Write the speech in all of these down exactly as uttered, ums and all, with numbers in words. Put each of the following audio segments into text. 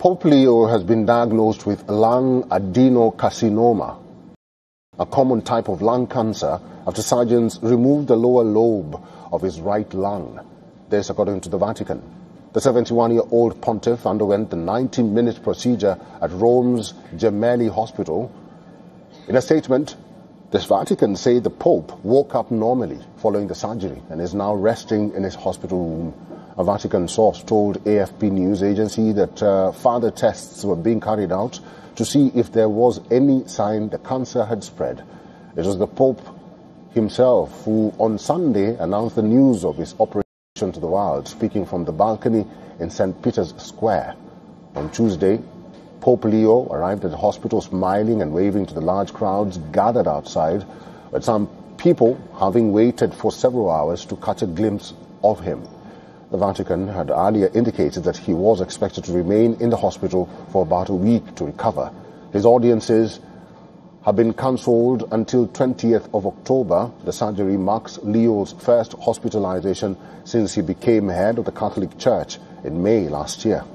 Pope Leo has been diagnosed with lung adenocarcinoma, a common type of lung cancer, after surgeons removed the lower lobe of his right lung. This according to the Vatican. The seventy-one-year-old pontiff underwent the ninety-minute procedure at Rome's Gemelli Hospital. In a statement, the Vatican said the Pope woke up normally following the surgery and is now resting in his hospital room. A Vatican source told A F P news agency that uh, further tests were being carried out to see if there was any sign the cancer had spread. It was the Pope himself who on Sunday announced the news of his operation to the world, speaking from the balcony in Saint Peter's Square. On Tuesday, Pope Leo arrived at the hospital smiling and waving to the large crowds gathered outside, with some people having waited for several hours to catch a glimpse of him. The Vatican had earlier indicated that he was expected to remain in the hospital for about a week to recover. His audiences have been cancelled until twentieth of October. The surgery marks Leo's first hospitalization since he became head of the Catholic Church in May last year.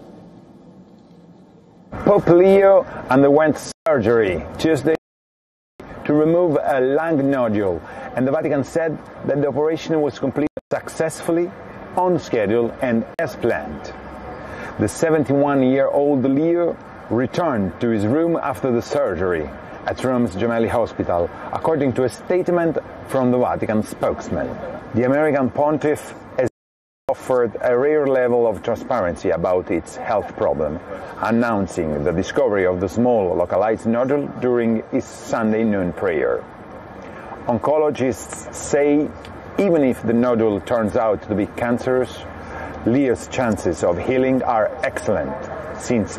Pope Leo underwent surgery Tuesday to remove a lung nodule, and the Vatican said that the operation was completed successfully, on schedule and as planned. The seventy-one-year-old Leo returned to his room after the surgery at Rome's Gemelli Hospital, according to a statement from the Vatican spokesman. The American pontiff has offered a rare level of transparency about its health problem, announcing the discovery of the small localized nodule during his Sunday noon prayer. Oncologists say even if the nodule turns out to be cancerous, Leo's chances of healing are excellent, since